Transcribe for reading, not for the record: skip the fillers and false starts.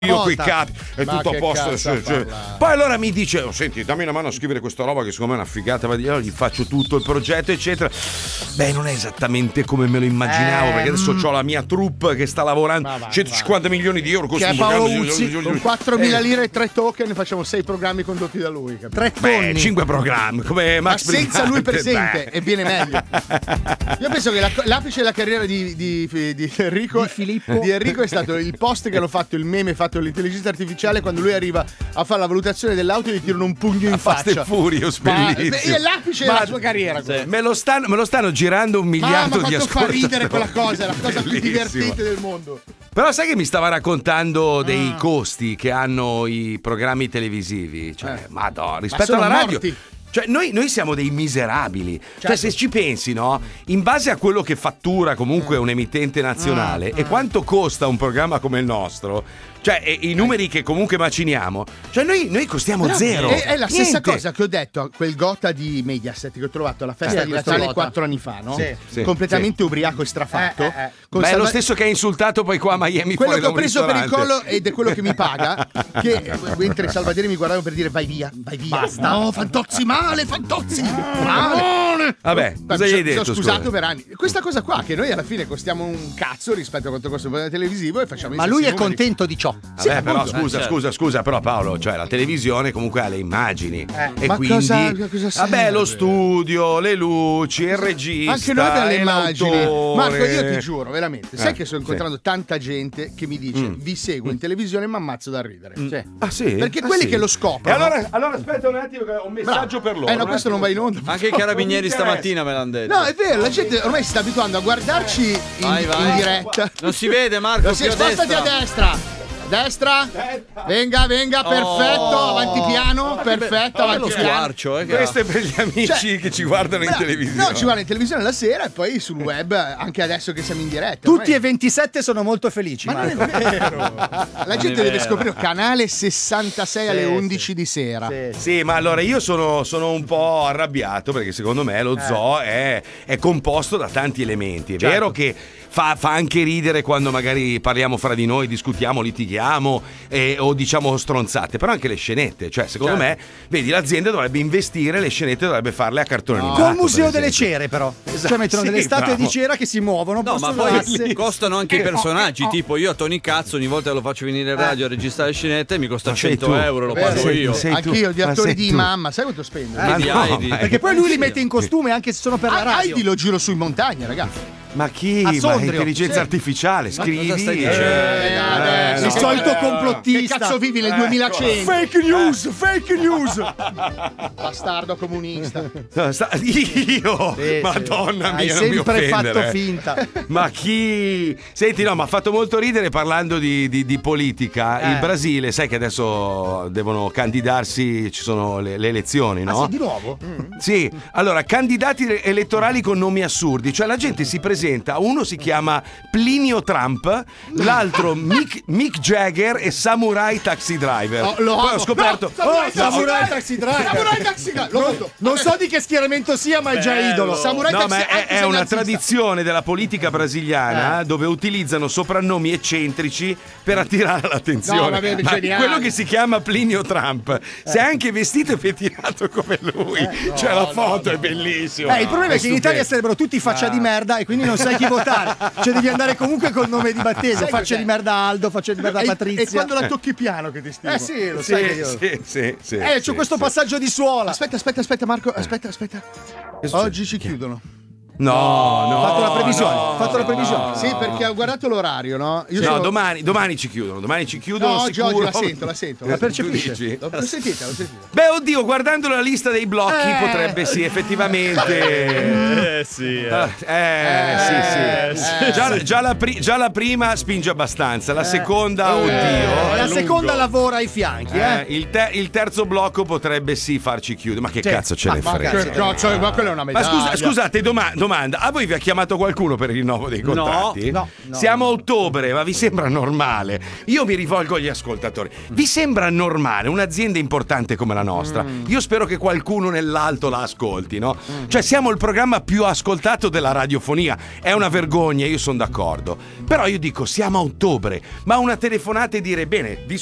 io coi capi è Ma tutto a che posto. cazzo Poi allora mi dice: senti, dammi una mano a scrivere questa roba che secondo me è una figata. Io gli faccio tutto il progetto, eccetera. Beh, non è esattamente come me lo immaginavo, perché adesso ho la mia troupe che sta lavorando 150 milioni di euro. Che è Paolo Uzzi, con 4.000 lire e 3 token facciamo 6 programmi condotti da lui. 3 tonni. 5 programmi come Max ma senza lui Brigante. presente e viene meglio. Io penso che l'apice della carriera di Enrico di Enrico è stato il post che hanno fatto, il meme fatto dall'intelligenza artificiale quando lui arriva a fare la valutazione dell'auto e gli tirano un pugno in Fast faccia. and Furious, bellissimo. È l'apice della sua carriera. Sì. Me lo stanno girando 1 miliardo di quanto fa ascoltatori. ridere quella cosa, è la cosa più divertente del mondo. Però sai che mi stava raccontando dei costi che hanno i programmi televisivi? Cioè, madonna, rispetto alla radio. Morti. Cioè, noi siamo dei miserabili. Cioè, se ci pensi, no? In base a quello che fattura comunque un emittente nazionale e quanto costa un programma come il nostro, cioè, i numeri che comunque maciniamo, cioè noi costiamo Però zero. È la stessa Niente. cosa che ho detto a quel Gotha di Mediaset che ho trovato alla festa di Natale 4 anni fa, no? Sì. Completamente ubriaco e strafatto. Con Ma è lo Salva- stesso che ha insultato poi qua a Miami quello fuori che da ho un preso per il ristorante. collo ed è quello che mi paga, che mentre Salvadere mi guardava per dire vai via. Basta. No, Fantozzi male, Fantozzi male. Vabbè, cosa gli hai detto? Mi sono scusato scusa? per anni. Questa cosa qua che noi alla fine costiamo un cazzo rispetto a quanto costa un programma televisivo e facciamo Ma gli lui è stessi numeri. contento di ciò. Vabbè, però appunto. scusa, però Paolo, cioè la televisione comunque ha le immagini e ma quindi cosa serve? vabbè, lo studio, le luci, il regista, Anche noi abbiamo le e immagini. l'autore. Marco, io ti giuro, veramente. Sai che sto sì. incontrando tanta gente che mi dice vi seguo in televisione e mi ammazzo da ridere. Cioè, Ah sì? perché Ah, quelli sì? che lo E scoprono. allora aspetta un attimo che ho un messaggio per loro. No, questo non va in onda. Anche i carabinieri stamattina me l'hanno detto. No, è vero, la gente ormai si sta abituando a guardarci in diretta. Non si vede, Marco. Sì, più a spostati a destra. Destra, venga, perfetto, avanti piano, perfetto, Lo avanti piano. squarcio, che Questo è per gli amici Cioè, che ci guardano in Bravo. televisione. No, ci guardano in televisione la sera e poi sul web, anche adesso che siamo in diretta. Tutti ormai- e 27 sono molto felici. Ma non è Marco. vero. La gente deve scoprire canale 66 alle 11 di sera. Sì, ma allora io sono un po' arrabbiato perché secondo me lo zoo è composto da tanti elementi. È vero che fa anche ridere quando magari parliamo fra di noi, discutiamo, litighiamo o diciamo stronzate, però anche le scenette. Cioè, secondo me, vedi, l'azienda dovrebbe investire, le scenette dovrebbe farle a cartone animato. Col museo per delle esempio. cere, però. Esatto, Cioè mettono sì, delle statue bravo. di cera che si muovono. No, ma possono poi darsi- costano anche i personaggi. Tipo, io a Tony Cazzo ogni volta che lo faccio venire in radio a registrare scenette mi costa Ma sei 100 tu. euro, lo Vero, pago sei- io. sei- Anch'io, gli Ma attori sei di tu. Mamma, sai quanto spendo? Di no, Heidi. ma- Perché poi lui li mette in costume anche se sono per la radio. Heidi lo giro su in montagna, ragazzi. Ma chi? A Ma Sondrio. intelligenza Sì. artificiale, scrivi. cosa stai dicendo? Il solito Che complottista. cazzo vivi nel 2100? Fake news, fake news. Bastardo comunista. No, io? Sì, Madonna sì. mia, Hai non mi sempre fatto offendere. finta. Ma chi? Senti, no, mi ha fatto molto ridere parlando di politica. Il Brasile, sai che adesso devono candidarsi, ci sono le elezioni, no? Ah, sì, di nuovo? Sì, allora, candidati elettorali con nomi assurdi, cioè la gente si presenta, uno si chiama Plinio Trump, l'altro Mick Jagger e Samurai Taxi Driver. Oh, lo Poi amo. ho scoperto... No, Samurai Taxi Driver. Samurai Taxi Driver. Lo voto. Non so di che schieramento sia, ma è già idolo. Samurai No, Taxi ma anche è se una nazista. tradizione della politica brasiliana dove utilizzano soprannomi eccentrici per attirare l'attenzione. No, vabbè, Ma geniale. quello che si chiama Plinio Trump si è anche vestito e pettinato come lui. Cioè la foto è bellissima. Il problema è che in Italia sarebbero tutti faccia di merda e quindi non sai chi votare. Cioè devi andare comunque col nome di battesimo. Sai Faccia cos'è? di merda Aldo, faccia di merda E Patrizia. quando la tocchi piano che ti stimo. Sì, lo sai che io. Sì. C'ho questo passaggio di suola. Aspetta Marco, aspetta. Oggi ci chiudono. No. Fatto la previsione. Fatto la previsione. Sì, perché ho guardato l'orario, no? Io No, sono- domani ci chiudono. No, oggi sicuro. la sento. La percepisce. Tu dici? L'ho sentita. Beh, oddio, guardando la lista dei blocchi potrebbe sì, effettivamente. Sì. Sì. Già la prima spinge abbastanza, la seconda, oddio. La seconda lavora ai fianchi, Il terzo blocco potrebbe sì farci chiudere. Ma che cazzo ce ne frega? Ma quello è una Ma medaglia. scusate, domani domanda: a voi vi ha chiamato qualcuno per il rinnovo dei contratti? No. Siamo a ottobre, ma vi sembra normale? Io mi rivolgo agli ascoltatori. Vi sembra normale un'azienda importante come la nostra? Io spero che qualcuno nell'alto la ascolti, no? Cioè, siamo il programma più ascoltato della radiofonia. È una vergogna, io sono d'accordo. Però io dico, siamo a ottobre, ma una telefonata e dire, bene,